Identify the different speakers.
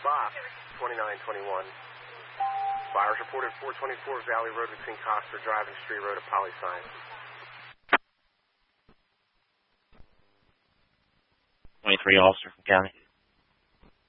Speaker 1: Box, 2921. Fires reported 424 Valley Road between Coster Drive and Street Road at Poly Science.
Speaker 2: 23 officer from county.